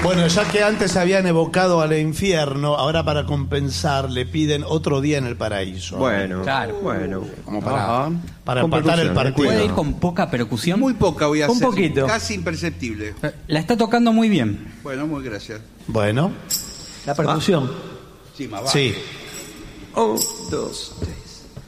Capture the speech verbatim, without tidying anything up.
Bueno, ya que antes habían evocado al infierno, ahora para compensar le piden otro día en el paraíso. Bueno, Claro. bueno. Como para, Ajá. para Con empatar el percusión, partido. ¿Puede ir con poca percusión? Muy poca voy a Un hacer. poquito. Casi imperceptible. La está tocando muy bien. Bueno, muy gracias. Bueno, La percusión. Sí, más vale. sí. Un, dos, tres.